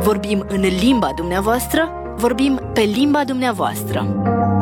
Vorbim în limba dumneavoastră, vorbim pe limba dumneavoastră.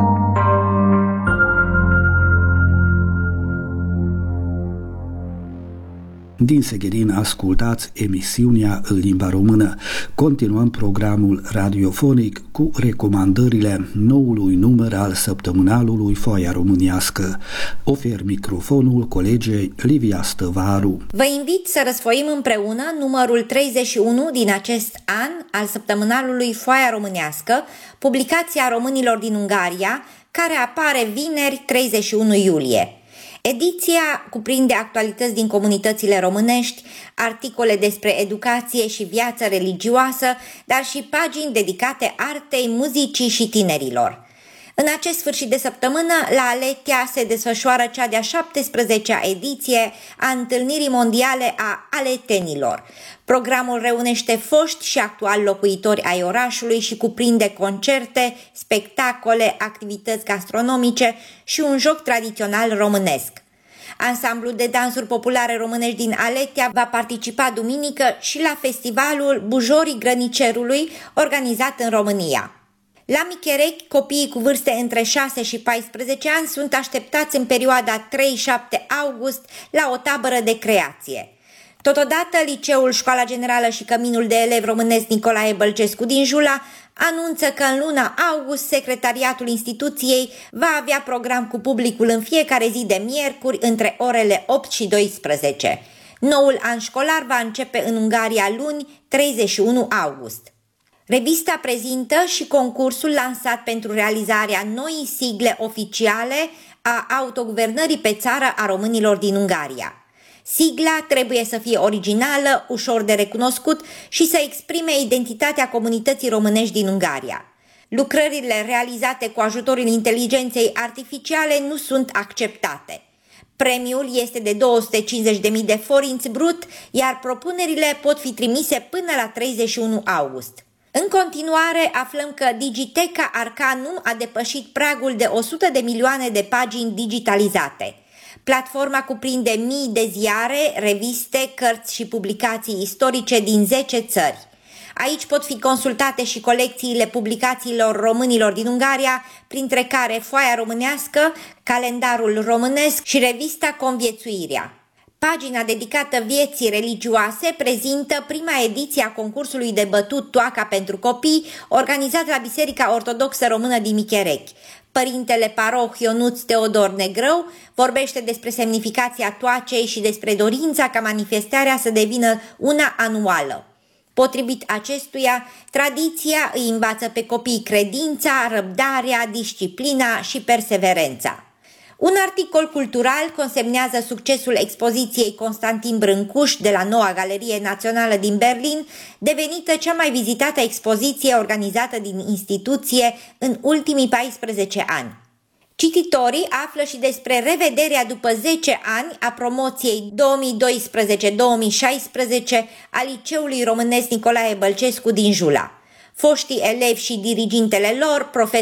Din Segedin ascultați emisiunea în limba română. Continuăm programul radiofonic cu recomandările noului număr al săptămânalului Foaia Românească. Ofer microfonul colegei Livia Stăvaru. Vă invit să răsfoim împreună numărul 31 din acest an al săptămânalului Foaia Românească, publicația românilor din Ungaria, care apare vineri 31 iulie. Ediția cuprinde actualități din comunitățile românești, articole despre educație și viață religioasă, dar și pagini dedicate artei, muzicii și tinerilor. În acest sfârșit de săptămână, la Aletea se desfășoară cea de-a 17-a ediție a Întâlnirii Mondiale a Aletenilor. Programul reunește foști și actuali locuitori ai orașului și cuprinde concerte, spectacole, activități gastronomice și un joc tradițional românesc. Ansamblul de dansuri populare românești din Aletea va participa duminică și la festivalul Bujorii Grănicerului, organizat în România. La Micherechi, copiii cu vârste între 6 și 14 ani sunt așteptați în perioada 3-7 august la o tabără de creație. Totodată, Liceul Școala Generală și Căminul de Elevi Românesc Nicolae Bălcescu din Jula anunță că în luna august secretariatul instituției va avea program cu publicul în fiecare zi de miercuri între orele 8 și 12. Noul an școlar va începe în Ungaria luni, 31 august. Revista prezintă și concursul lansat pentru realizarea noii sigle oficiale a autoguvernării pe țară a românilor din Ungaria. Sigla trebuie să fie originală, ușor de recunoscut și să exprime identitatea comunității românești din Ungaria. Lucrările realizate cu ajutorul inteligenței artificiale nu sunt acceptate. Premiul este de 250.000 de forinți brut, iar propunerile pot fi trimise până la 31 august. În continuare, aflăm că Digiteca Arcanum a depășit pragul de 100 de milioane de pagini digitalizate. Platforma cuprinde mii de ziare, reviste, cărți și publicații istorice din 10 țări. Aici pot fi consultate și colecțiile publicațiilor românilor din Ungaria, printre care Foaia Românească, Calendarul Românesc și revista Conviețuirea. Pagina dedicată vieții religioase prezintă prima ediție a concursului de bătut toaca pentru copii, organizat la Biserica Ortodoxă Română din Micherechi. Părintele paroh Ionuț Teodor Negrău vorbește despre semnificația toacei și despre dorința ca manifestarea să devină una anuală. Potrivit acestuia, tradiția îi învață pe copii credința, răbdarea, disciplina și perseverența. Un articol cultural consemnează succesul expoziției Constantin Brâncuș de la Noua Galerie Națională din Berlin, devenită cea mai vizitată expoziție organizată din instituție în ultimii 14 ani. Cititorii află și despre revederea după 10 ani a promoției 2012-2016 a Liceului Românesc Nicolae Bălcescu din Jula. Foștii elevi și dirigintele lor,